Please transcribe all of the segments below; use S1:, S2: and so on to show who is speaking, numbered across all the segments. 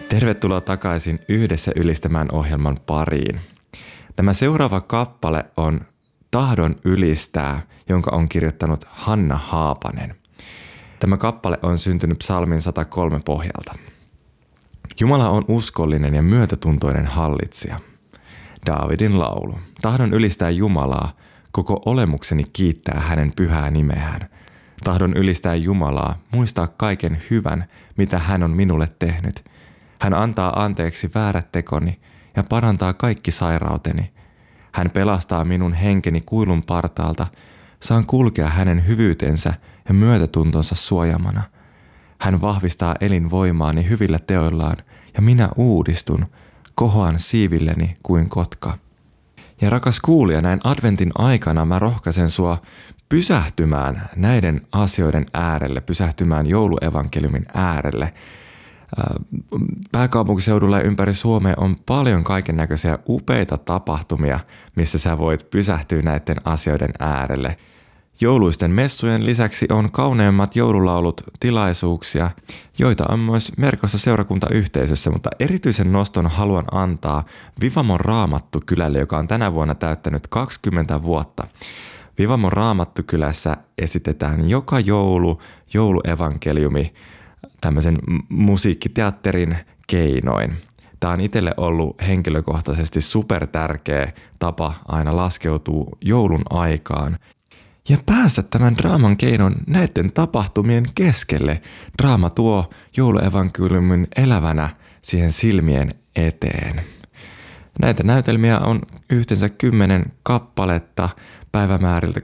S1: Tervetuloa takaisin Yhdessä ylistämään ohjelman pariin. Tämä seuraava kappale on Tahdon ylistää, jonka on kirjoittanut Hanna Haapanen. Tämä kappale on syntynyt Psalmin 103 pohjalta. Jumala on uskollinen ja myötätuntoinen hallitsija. Daavidin laulu. Tahdon ylistää Jumalaa, koko olemukseni kiittää hänen pyhää nimeään. Tahdon ylistää Jumalaa, muistaa kaiken hyvän, mitä hän on minulle tehnyt. Hän antaa anteeksi väärät tekoni ja parantaa kaikki sairauteni. Hän pelastaa minun henkeni kuilun partaalta, saan kulkea hänen hyvyytensä ja myötätuntonsa suojamana. Hän vahvistaa elinvoimaani hyvillä teoillaan ja minä uudistun, kohoan siivilleni kuin kotka. Ja rakas kuulija, näin adventin aikana mä rohkaisen sua pysähtymään näiden asioiden äärelle, pysähtymään jouluevankeliumin äärelle. Pääkaupunkiseudulla ja ympäri Suomea on paljon kaikennäköisiä upeita tapahtumia, missä sä voit pysähtyä näiden asioiden äärelle. Jouluisten messujen lisäksi on kauneimmat joululaulut tilaisuuksia, joita on myös Merkossa seurakuntayhteisössä, mutta erityisen noston haluan antaa Vivamon Raamattukylälle, joka on tänä vuonna täyttänyt 20 vuotta. Vivamon Raamattukylässä esitetään joka joulu jouluevankeliumi tämmöisen musiikkiteatterin keinoin. Tämä on itselle ollut henkilökohtaisesti super tärkeä tapa aina laskeutua joulun aikaan ja päästä tämän draaman keinon näiden tapahtumien keskelle. Draama tuo jouluevankeliumin elävänä siihen silmien eteen. Näitä näytelmiä on yhteensä 10 kappaletta päivämääriltä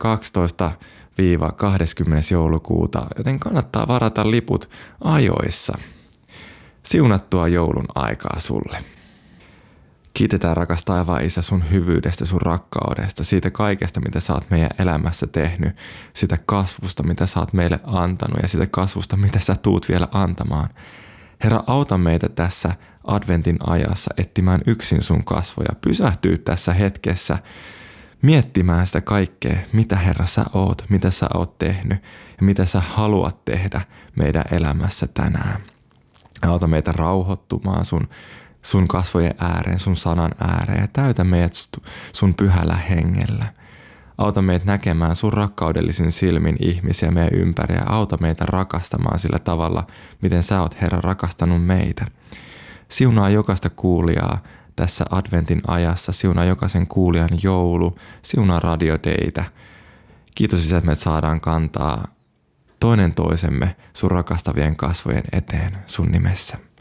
S1: 12–20. joulukuuta, joten kannattaa varata liput ajoissa. Siunattua joulun aikaa sulle. Kiitetään rakas taivaan Isä sun hyvyydestä, sun rakkaudesta, siitä kaikesta, mitä sä oot meidän elämässä tehnyt, sitä kasvusta, mitä sä oot meille antanut ja sitä kasvusta, mitä sä tuut vielä antamaan. Herra, auta meitä tässä adventin ajassa etsimään yksin sun kasvoja, pysähtyy tässä hetkessä, miettimään sitä kaikkea, mitä Herra sä oot, mitä sä oot tehnyt ja mitä sä haluat tehdä meidän elämässä tänään. Auta meitä rauhoittumaan sun kasvojen ääreen, sun sanan ääreen ja täytä meidät sun pyhällä hengellä. Auta meitä näkemään sun rakkaudellisin silmin ihmisiä meidän ympäri ja auta meitä rakastamaan sillä tavalla, miten sä oot Herra rakastanut meitä. Siunaa jokaista kuulijaa tässä adventin ajassa, siunaa jokaisen kuulijan joulu, siunaa radiodeitä. Kiitos Isä, että me saadaan kantaa toinen toisemme sun rakastavien kasvojen eteen sun nimessä.